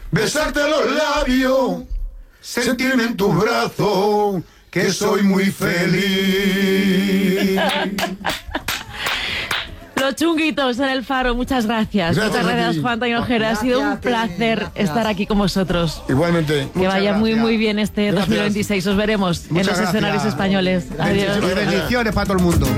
besarte los labios, sentirme en tus brazos, que soy muy feliz. Los Chunguitos en el Faro, muchas gracias. Muchas gracias, Juan Tinojera. Ha sido un placer estar aquí con vosotros. Igualmente. Que vaya muy, muy bien este 2026. Os veremos en los escenarios españoles. Adiós. Bendiciones para todo el mundo.